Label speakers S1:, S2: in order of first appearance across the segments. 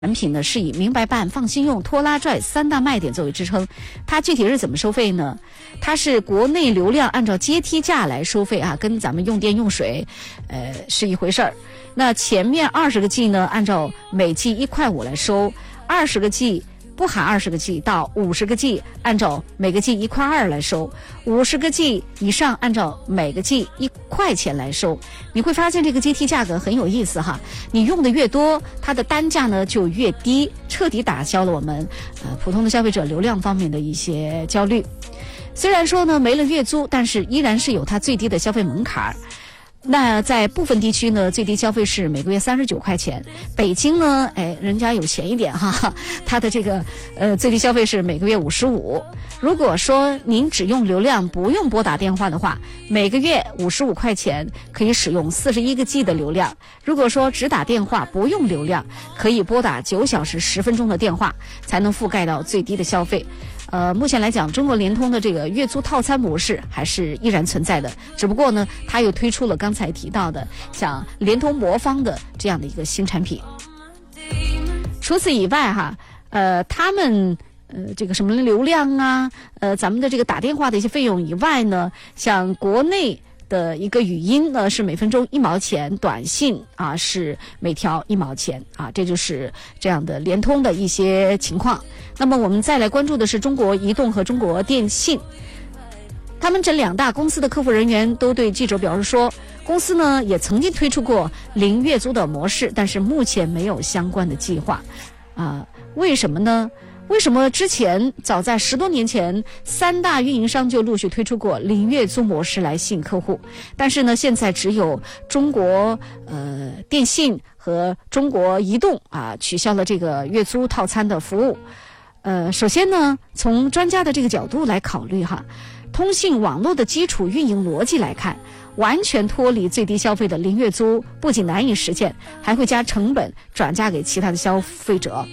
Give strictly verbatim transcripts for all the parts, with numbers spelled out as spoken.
S1: 产品呢是以明白办、放心用、拖拉拽三大卖点作为支撑。它具体是怎么收费呢？它是国内流量按照阶梯价来收费啊，跟咱们用电用水呃是一回事儿。那前面二十个 G 呢按照每 G 一块五来收，二十个 G不含二十个 G 到五十个 G 按照每个 G 一块二来收，五十个 G 以上按照每个 G 一块钱来收。你会发现这个阶梯价格很有意思哈，你用的越多，它的单价呢就越低，彻底打消了我们呃普通的消费者流量方面的一些焦虑。虽然说呢没了月租，但是依然是有它最低的消费门槛。那在部分地区呢，最低消费是每个月三十九块钱。北京呢，哎，人家有钱一点哈，它的这个呃最低消费是每个月五十五。如果说您只用流量不用拨打电话的话，每个月五十五块钱可以使用四十一个 G 的流量。如果说只打电话不用流量，可以拨打九小时十分钟的电话，才能覆盖到最低的消费。呃，目前来讲，中国联通的这个月租套餐模式还是依然存在的，只不过呢，它又推出了刚才提到的像联通魔方的这样的一个新产品。除此以外哈，呃，他们呃这个什么流量啊，呃，咱们的这个打电话的一些费用以外呢，像国内的一个语音呢是每分钟一毛钱，短信啊是每条一毛钱啊，这就是这样的联通的一些情况。那么我们再来关注的是中国移动和中国电信，他们这两大公司的客服人员都对记者表示说，公司呢也曾经推出过零月租的模式，但是目前没有相关的计划啊，为什么呢？为什么之前早在十多年前，三大运营商就陆续推出过零月租模式来吸引客户，但是呢，现在只有中国呃电信和中国移动啊取消了这个月租套餐的服务。呃，首先呢，从专家的这个角度来考虑哈，通信网络的基础运营逻辑来看，完全脱离最低消费的零月租不仅难以实现，还会将成本转嫁给其他的消费者。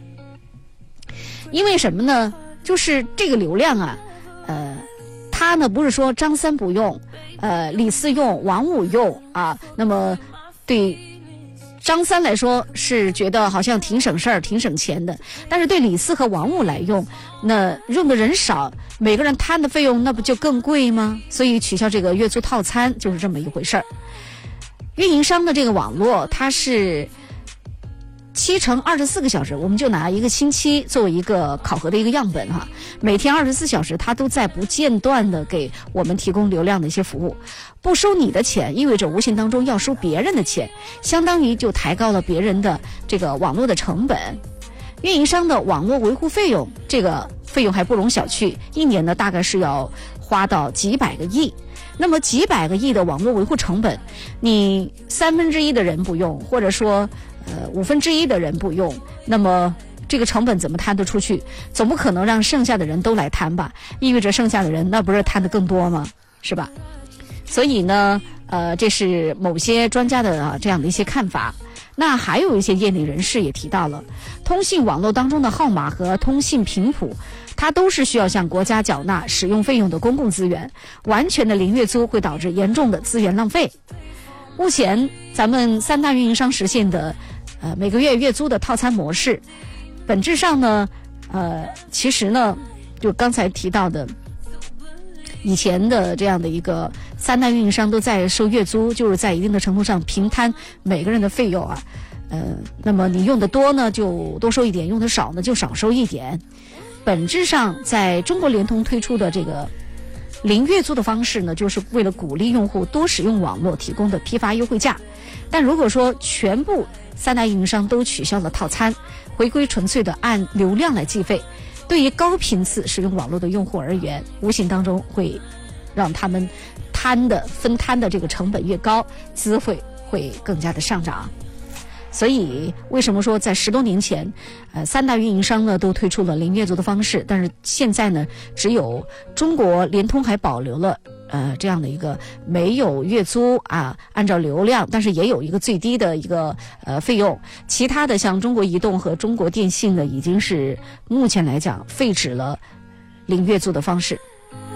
S1: 因为什么呢？就是这个流量啊，呃，它呢不是说张三不用，呃，李四用，王五用啊。那么对张三来说是觉得好像挺省事儿、挺省钱的，但是对李四和王五来用，那用的人少，每个人摊的费用那不就更贵吗？所以取消这个月租套餐就是这么一回事儿。运营商的这个网络它是七乘二十四个小时，我们就拿一个星期作为一个考核的一个样本哈。每天二十四小时，它都在不间断的给我们提供流量的一些服务。不收你的钱，意味着无形当中要收别人的钱，相当于就抬高了别人的这个网络的成本。运营商的网络维护费用，这个费用还不容小觑，一年呢大概是要花到几百个亿。那么几百个亿的网络维护成本，你三分之一的人不用，或者说呃五分之一的人不用，那么这个成本怎么摊得出去？总不可能让剩下的人都来摊吧？意味着剩下的人那不是摊得更多吗？是吧？所以呢，呃，这是某些专家的、啊、这样的一些看法。那还有一些业内人士也提到了，通信网络当中的号码和通信频谱，它都是需要向国家缴纳使用费用的公共资源，完全的零月租会导致严重的资源浪费。目前咱们三大运营商实现的呃每个月月租的套餐模式，本质上呢，呃，其实呢，就刚才提到的，以前的这样的一个三大运营商都在收月租，就是在一定的程度上平摊每个人的费用啊。呃，那么你用的多呢，就多收一点；用的少呢，就少收一点。本质上，在中国联通推出的这个零月租的方式呢，就是为了鼓励用户多使用网络提供的批发优惠价。但如果说全部三大运营商都取消了套餐，回归纯粹的按流量来计费，对于高频次使用网络的用户而言，无形当中会让他们摊的分摊的这个成本越高，资费会更加的上涨。所以为什么说在十多年前呃，三大运营商呢都推出了零月租的方式，但是现在呢只有中国联通还保留了呃这样的一个没有月租啊，按照流量，但是也有一个最低的一个呃费用。其他的像中国移动和中国电信呢，已经是目前来讲废止了零月租的方式。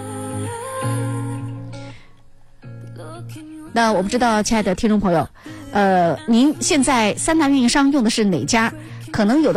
S1: 那我不知道，亲爱的听众朋友，呃，您现在三大运营商用的是哪家？ 可能有的。